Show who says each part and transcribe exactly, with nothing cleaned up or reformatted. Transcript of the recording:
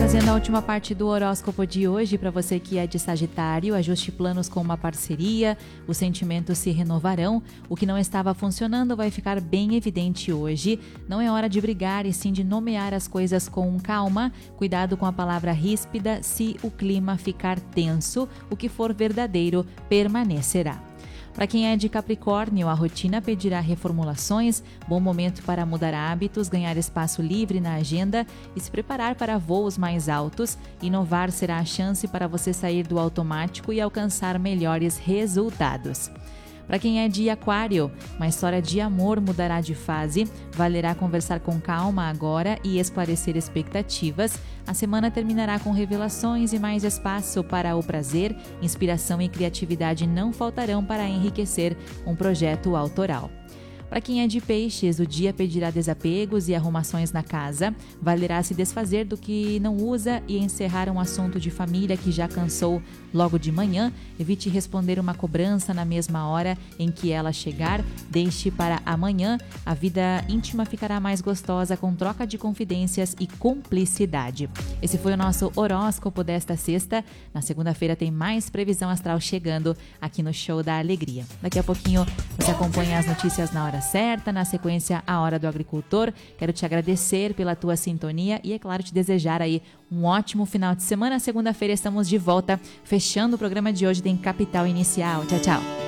Speaker 1: Fazendo a última parte do horóscopo de hoje, para você que é de Sagitário, ajuste planos com uma parceria, os sentimentos se renovarão, o que não estava funcionando vai ficar bem evidente hoje. Não é hora de brigar e sim de nomear as coisas com calma, cuidado com a palavra ríspida se o clima ficar tenso, o que for verdadeiro permanecerá. Para quem é de Capricórnio, a rotina pedirá reformulações, bom momento para mudar hábitos, ganhar espaço livre na agenda e se preparar para voos mais altos. Inovar será a chance para você sair do automático e alcançar melhores resultados. Para quem é de Aquário, uma história de amor mudará de fase, valerá conversar com calma agora e esclarecer expectativas. A semana terminará com revelações e mais espaço para o prazer, inspiração e criatividade não faltarão para enriquecer um projeto autoral. Para quem é de Peixes, o dia pedirá desapegos e arrumações na casa, valerá se desfazer do que não usa e encerrar um assunto de família que já cansou logo de manhã. Evite responder uma cobrança na mesma hora em que ela chegar, deixe para amanhã. A vida íntima ficará mais gostosa com troca de confidências e cumplicidade. Esse foi o nosso horóscopo desta sexta. Na segunda-feira tem mais previsão astral chegando aqui no Show da Alegria. Daqui a pouquinho você acompanha as notícias na hora certa, na sequência a Hora do Agricultor. Quero te agradecer pela tua sintonia e, é claro, te desejar aí um ótimo final de semana. Segunda-feira estamos de volta. Fechando o programa de hoje tem Capital Inicial. Tchau, tchau.